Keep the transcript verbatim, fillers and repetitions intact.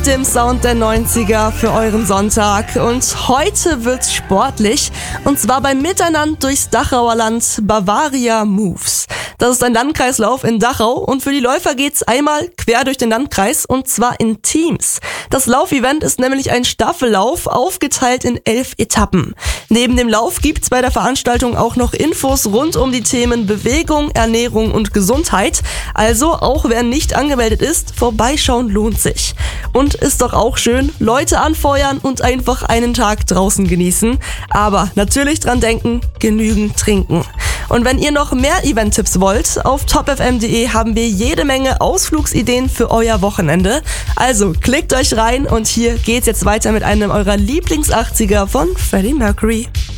mit dem Sound der neunziger für euren Sonntag. Und heute wird's sportlich. Und zwar beim Miteinander durchs Dachauer Land Bavaria Moves. Das ist ein Landkreislauf in Dachau und für die Läufer geht's einmal quer durch den Landkreis und zwar in Teams. Das Laufevent ist nämlich ein Staffellauf, aufgeteilt in elf Etappen. Neben dem Lauf gibt's bei der Veranstaltung auch noch Infos rund um die Themen Bewegung, Ernährung und Gesundheit. Also auch wer nicht angemeldet ist, vorbeischauen lohnt sich. Und ist doch auch schön, Leute anfeuern und einfach einen Tag draußen genießen. Aber natürlich dran denken, genügend trinken. Und wenn ihr noch mehr Event-Tipps wollt, auf top f m punkt d e haben wir jede Menge Ausflugsideen für euer Wochenende. Also klickt euch rein und hier geht's jetzt weiter mit einem eurer Lieblings-achtziger von Freddie Mercury.